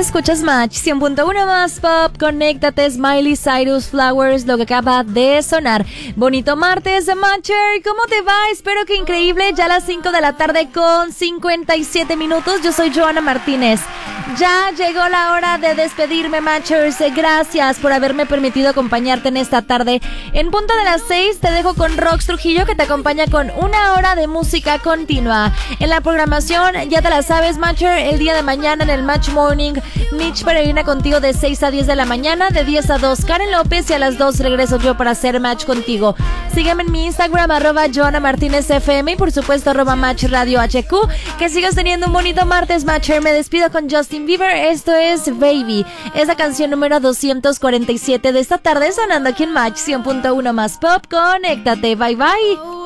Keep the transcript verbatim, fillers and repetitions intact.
escuchas Match cien punto uno más pop, conéctate, Miley Cyrus, Flowers, lo que acaba de sonar. Bonito martes, Matcher, ¿cómo te va? Espero que increíble, ya a las cinco de la tarde con cincuenta y siete minutos, yo soy Joana Martínez. Ya llegó la hora de despedirme, Matchers, gracias por haberme permitido acompañarte en esta tarde. En punto de las seis te dejo con Rox Trujillo, que te acompaña con una hora de música continua. En la programación, ya te la sabes, Matcher, el día de mañana en el Match Morning, Mitch Peregrina contigo de seis a diez de la mañana, de diez a dos Karen López y a las dos regreso yo para hacer Match contigo. Sígueme en mi Instagram, arroba Joana Martínez F M y por supuesto arroba Match Radio H Q. Que sigas teniendo un bonito martes, Matcher. Me despido con Justin Bieber, esto es Baby. Es la canción número doscientos cuarenta y siete de esta tarde sonando aquí en Match cien punto uno más pop. Conéctate, bye bye.